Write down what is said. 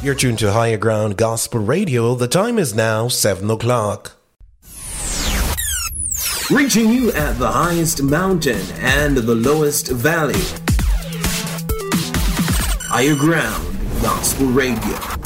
You're tuned to Higher Ground Gospel Radio. The time is now 7 o'clock. Reaching you at the highest mountain and the lowest valley. Higher Ground Gospel Radio.